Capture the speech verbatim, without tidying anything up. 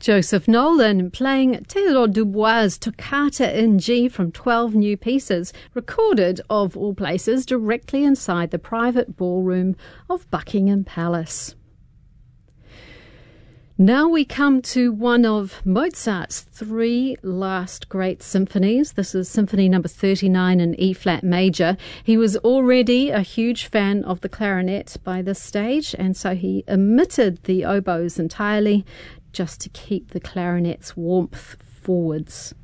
Joseph Nolan playing Théodore Dubois' Toccata in G from twelve new pieces, recorded, of all places, directly inside the private ballroom of Buckingham Palace. Now we come to one of Mozart's three last great symphonies. This is Symphony number thirty-nine in E-flat major. He was already a huge fan of the clarinet by this stage, and so he omitted the oboes entirely, just to keep the clarinet's warmth forwards.